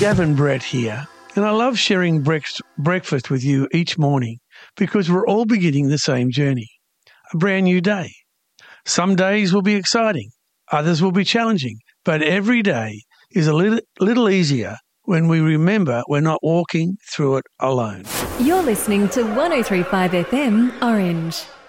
Gavin Brett here, and I love sharing breakfast with you each morning because we're all beginning the same journey, a brand new day. Some days will be exciting, others will be challenging, but every day is a little easier when we remember we're not walking through it alone. You're listening to 103.5 FM Orange.